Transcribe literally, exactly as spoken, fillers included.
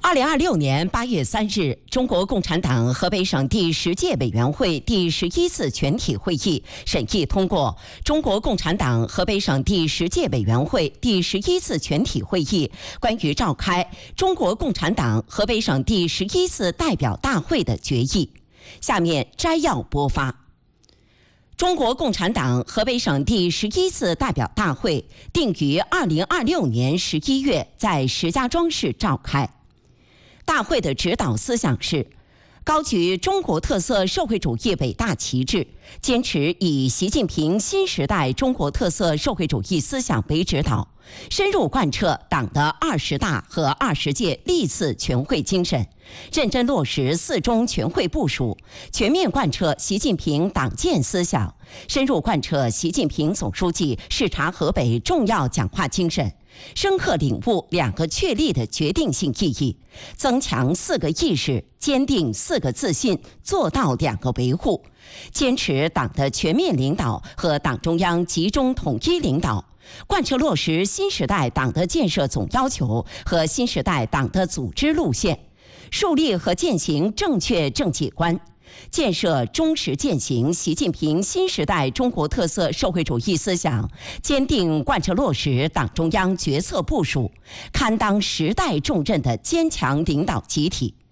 二零二六年八月三日，中国共产党河北省第十届委员会第十一次全体会议审议通过《中国共产党河北省第十届委员会第十一次全体会议关于召开中国共产党河北省第十一次代表大会的决议》。下面摘要播发。中国共产党河北省第十一次代表大会定于二零二六年十一月在石家庄市召开。大会的指导思想是：高举中国特色社会主义伟大旗帜，坚持以习近平新时代中国特色社会主义思想为指导，深入贯彻党的二十大和二十届历次全会精神，认真落实四中全会部署，全面贯彻习近平党建思想，深入贯彻习近平总书记视察河北重要讲话精神，深刻领悟两个确立的决定性意义，增强四个意识，坚定四个自信，做到两个维护，坚持党的全面领导和党中央集中统一领导，贯彻落实新时代党的建设总要求和新时代党的组织路线，树立和践行正确政绩观，建设忠实践行习近平新时代中国特色社会主义思想，坚定贯彻落实党中央决策部署，堪当时代重任的坚强领导集体。